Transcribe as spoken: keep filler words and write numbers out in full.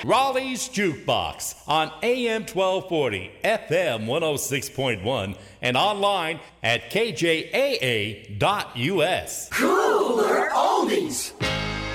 Raleigh's Jukebox on A M twelve forty, F M one oh six point one, and online at K J A A dot U S. Cooler Oldies.